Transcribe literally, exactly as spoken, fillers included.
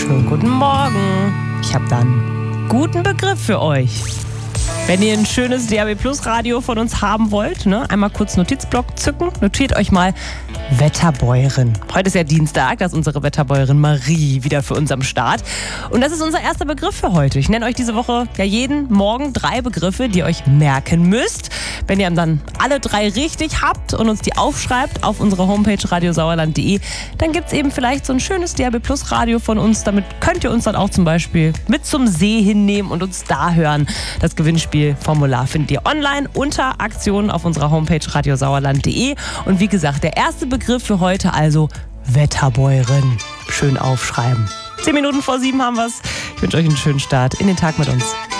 Schönen guten Morgen. Ich habe dann einen guten Begriff für euch. Wenn ihr ein schönes D A B Plus Radio von uns haben wollt, ne, einmal kurz Notizblock zücken, notiert euch mal Wetterbäuerin. Heute ist ja Dienstag, da ist unsere Wetterbäuerin Marie wieder für uns am Start. Und das ist unser erster Begriff für heute. Ich nenne euch diese Woche ja jeden Morgen drei Begriffe, die ihr euch merken müsst. Wenn ihr dann alle drei richtig habt und uns die aufschreibt auf unserer Homepage radiosauerland punkt de, dann gibt es eben vielleicht so ein schönes D A B Plus Radio von uns. Damit könnt ihr uns dann auch zum Beispiel mit zum See hinnehmen und uns da hören. Das Gewinnspielformular findet ihr online unter Aktionen auf unserer Homepage radiosauerland punkt de. Und wie gesagt, der erste Begriff für heute also Wetterbäuerin. Schön aufschreiben. Zehn Minuten vor sieben haben wir's. Ich wünsche euch einen schönen Start in den Tag mit uns.